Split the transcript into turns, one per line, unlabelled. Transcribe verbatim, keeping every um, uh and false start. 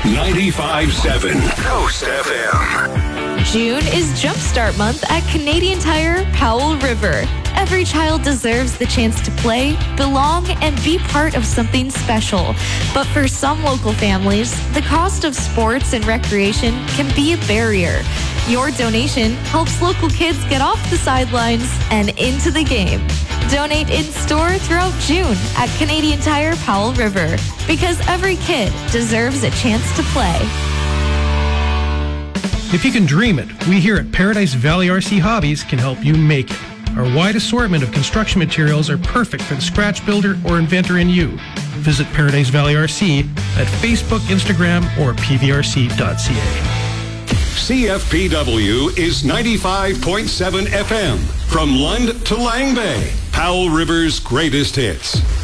ninety-five point seven Coast F M.
June is Jumpstart Month at Canadian Tire Powell River. Every child deserves the chance to play, belong, and be part of something special. But for some local families, the cost of sports and recreation can be a barrier. Your donation helps local kids get off the sidelines and into the game. Donate in store throughout June at Canadian Tire Powell River, because every kid deserves a chance to play.
If you can dream it, we here at Paradise Valley R C Hobbies can help you make it. Our wide assortment of construction materials are perfect for the scratch builder or inventor in you. Visit Paradise Valley R C at Facebook, Instagram, or p v r c dot c a.
C F P W is ninety-five point seven F M. From Lund to Lang Bay, Powell River's greatest hits.